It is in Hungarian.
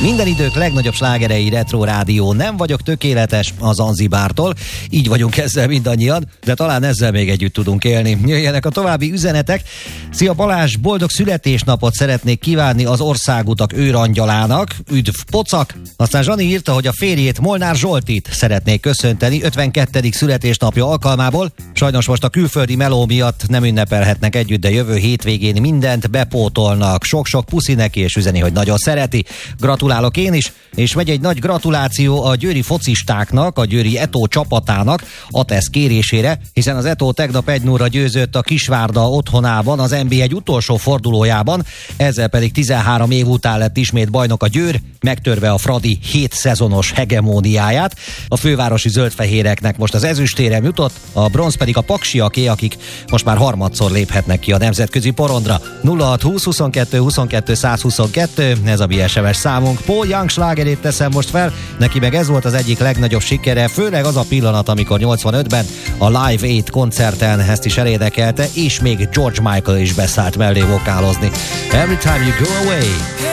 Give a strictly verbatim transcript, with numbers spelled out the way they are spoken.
Minden idők legnagyobb slágerei Retro Rádió. Nem vagyok tökéletes a Zanzibártól, így vagyunk ezzel mindannyian, de talán ezzel még együtt tudunk élni. Jöjjenek a további üzenetek. Szia Balázs, boldog születésnapot szeretnék kívánni az országutak őrangyalának. Üdv Pocak! Aztán Zsani írta, hogy a férjét, Molnár Zsoltit szeretnék köszönteni ötvenkettedik születésnapja alkalmából. Sajnos most a külföldi meló miatt nem ünnepelhetnek együtt, de jövő hétvégén mindent bepótolnak. Sok-sok puszi neki, és üzeni, hogy nagyon szereti. Gratulálok én is, és megy egy nagy gratuláció a győri focistáknak, a győri Eto csapatának Atesz kérésére, hiszen az Eto tegnap egy nullra győzött a Kisvárda otthonában az en bé egy utolsó fordulójában, ezzel pedig tizenhárom év után lett ismét bajnok a Győr, megtörve a Fradi hét szezonos hegemóniáját. A fővárosi zöldfehéreknek most az ezüstérem jutott, a bronz pedig a paksiaké, akik most már harmadszor léphetnek ki a nemzetközi porondra. nulla hat húsz huszonkettő huszonkettő százhuszonkettő, ez a mi es em es számunk. Paul Young slágerét teszem most fel, neki meg ez volt az egyik legnagyobb sikere, főleg az a pillanat, amikor nyolcvanötben a Live Aid koncerten ezt is elénekelte, és még George Michael is beszállt mellé vokálozni. Every time you go away.